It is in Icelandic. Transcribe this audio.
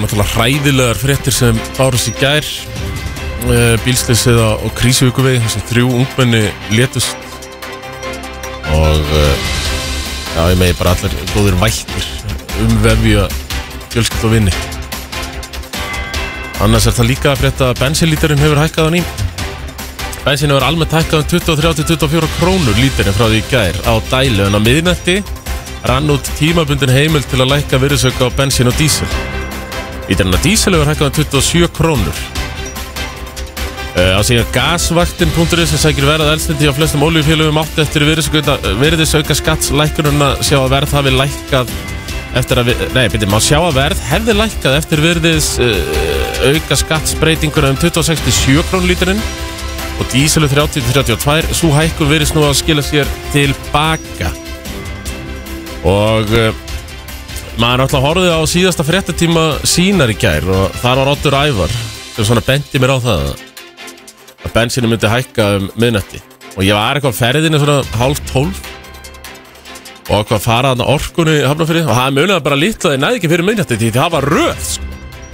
náttúrulega hræðilegar fréttir sem bárust í gær. Bílslysið á Krísuvíkurvegi, þessum 3 ungmenni létust. Og ég megi bara allir góðir vættir umvefja fjölskyldu og vini. Annars það líka að frétta að bensínlíterinn hefur hækkað á ný. Bensín hefur almennt hækkað 23-24 krónur líterinn frá því í gær á dælu, en á miðnætti rann út tímabundin heimild til að lækka virðisauka á bensín og dísel. Líterinn á dísel hefur hækkað 27 krónur. Á síðan gasvaktin.is sem sækir verð að eldsneyti á flestum olíufélögum átti eftir virðisauka skattslækkunum að sjá að verð hafi lækkað eftir að má sjá að verð hefði lækkað eftir virðisauka skattsbreytinguna 26-7 krónur líterinn og díselu 30-32. Sú hækkun virðist nú að skila sér tilbaka. Og maður náttúrulega horfði á síðasta fréttatíma sínar í gær og þar var Oddur Ævar sem svona benti mér á það að bensínu myndi hækka miðnætti og ég var eitthvað á ferðinni svona 11:30 og eitthvað að fara þarna Orkunni í Hafnarfirði og það munaði bara litla þeir næði ekki fyrir miðnætti því það var röð